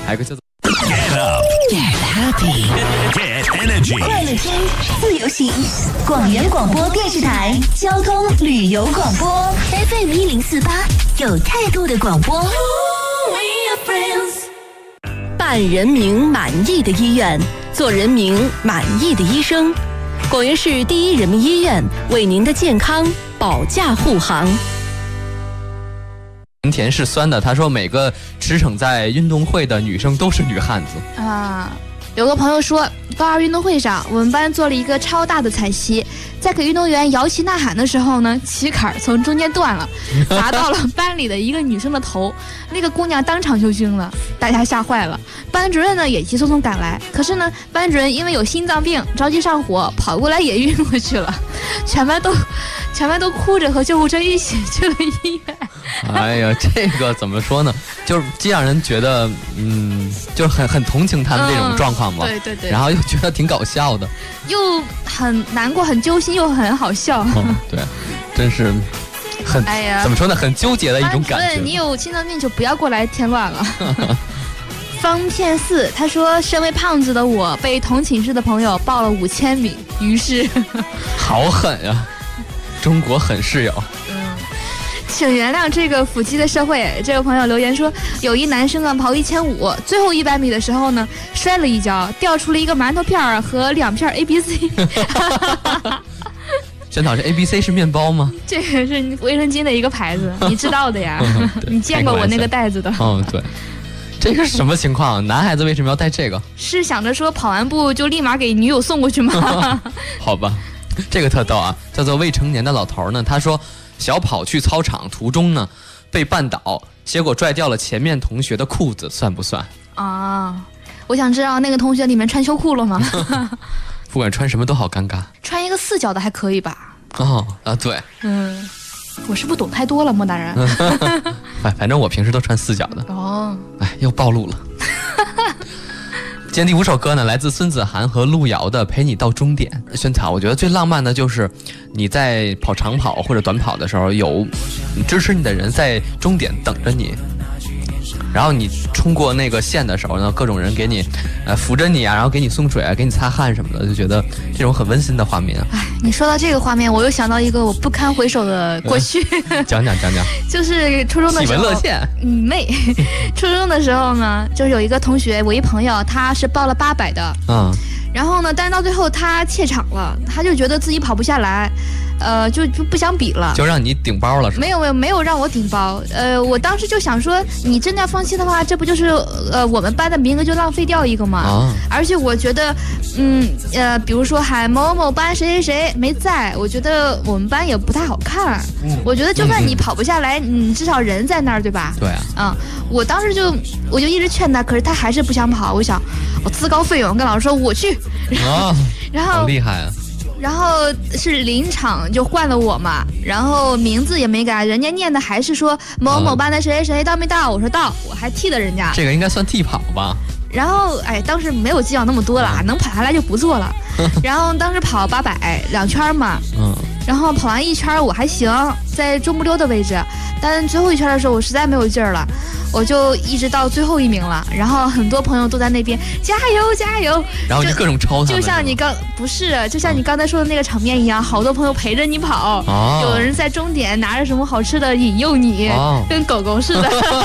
还有个叫做 Get up, Get happy, get energy. 快乐听，自由行。广元广播电视台交通旅游广播 FM 1048，有态度的广播。 办人民满意的医院，做人民满意的医生。广元市第一人民医院为您的健康保驾护航。 甜是酸的，他说每个驰骋在运动会的女生都是女汉子啊。有个朋友说，高二运动会上，我们班做了一个超大的彩旗，在给运动员摇旗呐喊的时候呢，旗杆从中间断了，砸到了班里的一个女生的头，那个姑娘当场就晕了，大家吓坏了。班主任呢也急匆匆赶来，可是呢，班主任因为有心脏病，着急上火，跑过来也晕过去了，全班都哭着和救护车一起去了医院。 哎呀，这个怎么说呢？就是既让人觉得，就是很同情他们这种状况嘛。 对对。 然后又觉得挺搞笑的， 又很难过、很揪心，又很好笑。 对，真是很，怎么说呢？很纠结的一种感觉。 你有心脏病就不要过来添乱了。方片4他说，身为胖子的我被同寝室的朋友报了5000米，于是好狠呀！中国狠室友。 请原谅这个腹肌的社会。这位朋友留言说，有一男生啊跑1500，最后100米的时候呢，摔了一跤，掉出了一个馒头片和2片 ABC。 宣导，这 ABC 是面包吗？ 这个是卫生巾的一个牌子，你知道的呀。你见过我那个袋子的。 对。这个是什么情况？男孩子为什么要带这个？ 是想着说跑完步就立马给女友送过去吗？ 好吧，这个特逗啊，叫做未成年的老头呢，他说小跑去操场途中呢被绊倒，结果拽掉了前面同学的裤子，算不算啊？我想知道那个同学里面穿秋裤了吗？ 不管穿什么都好尴尬， 穿一个4角的还可以吧？ 对， 我是不是懂太多了，莫大人？ 反正我平时都穿4角的。又暴露了。今天第5首歌呢，来自孙子涵和路遥的《陪你到终点》。萱草，我觉得最浪漫的就是你在跑长跑或者短跑的时候，有支持你的人在终点等着你，然后你冲过那个线的时候呢，各种人给你扶着你啊，然后给你送水啊，给你擦汗什么的，就觉得这种很温馨的画面。 你说到这个画面，我又想到一个我不堪回首的过去。 讲讲。 就是初中的时候。喜闻乐见。 妹。初中的时候呢，就是有一个同学，我一朋友，他是报了800的。然后呢，但是到最后他怯场了，他就觉得自己跑不下来，就不想比了， 就让你顶包了是吧？ 没有让我顶包，我当时就想说，你真的要放弃的话，这不就是我们班的名额就浪费掉一个吗？而且我觉得，比如说喊某某班谁谁谁没在，我觉得我们班也不太好看。我觉得就算你跑不下来，你至少人在那儿，对吧？ 对啊。 我当时我就一直劝他，可是他还是不想跑。我想，我自告奋勇跟老师说我去。然后好厉害啊！ 然后是临场就换了我嘛，然后名字也没改，人家念的还是说某某班的谁谁谁到没到，我说到，我还替了人家。 这个应该算替跑吧。 然后当时没有计较那么多了，能跑下来就不错了。然后当时跑800，2圈嘛，然后跑完1圈我还行，在中不溜的位置，但最后1圈的时候我实在没有劲儿了，我就一直到最后1名了。然后很多朋友都在那边加油加油， 然后就各种抽他们， 就像你刚才说的那个场面一样，好多朋友陪着你跑，有人在终点拿着什么好吃的引诱你，跟狗狗似的。